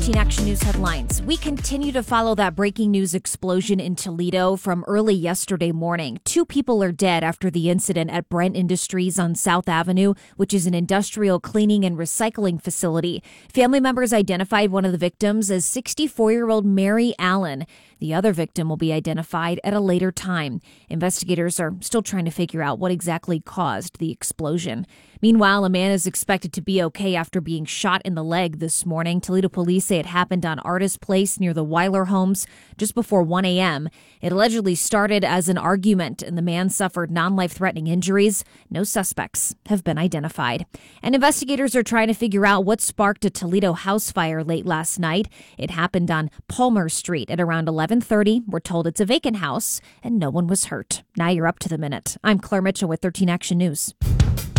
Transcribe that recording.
13 Action News headlines. We continue to follow that breaking news explosion in Toledo from early yesterday morning. 2 people are dead after the incident at Brent Industries on South Avenue, which is an industrial cleaning and recycling facility. Family members identified one of the victims as 64-year-old Mary Allen. The other victim will be identified at a later time. Investigators are still trying to figure out what exactly caused the explosion. Meanwhile, a man is expected to be okay after being shot in the leg this morning. Toledo police say it happened on Artist Place near the Weiler homes just before 1 a.m. It allegedly started as an argument, and the man suffered non-life-threatening injuries. No suspects have been identified. And investigators are trying to figure out what sparked a Toledo house fire late last night. It happened on Palmer Street at around 11:30. We're told it's a vacant house, and no one was hurt. Now you're up to the minute. I'm Claire Mitchell with 13 Action News.